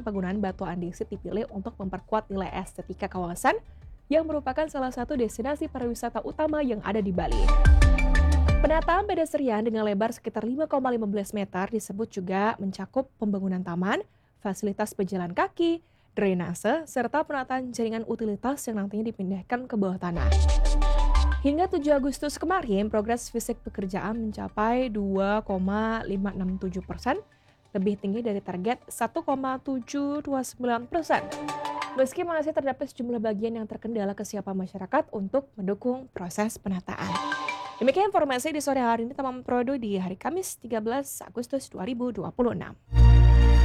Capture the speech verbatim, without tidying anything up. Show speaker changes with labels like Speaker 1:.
Speaker 1: kebijakan penggunaan batu andesit dipilih untuk memperkuat nilai estetika kawasan yang merupakan salah satu destinasi pariwisata utama yang ada di Bali. Penataan pedestrian dengan lebar sekitar lima koma lima belas meter disebut juga mencakup pembangunan taman, fasilitas pejalan kaki, drainase, serta penataan jaringan utilitas yang nantinya dipindahkan ke bawah tanah. Hingga tujuh Agustus kemarin, progres fisik pekerjaan mencapai dua koma lima enam tujuh persen, lebih tinggi dari target satu koma tujuh dua sembilan persen. Meski masih terdapat sejumlah bagian yang terkendala kesiapan masyarakat untuk mendukung proses penataan. Demikian informasi di sore hari ini, Tamam Prodo di hari Kamis tiga belas Agustus dua ribu dua puluh enam.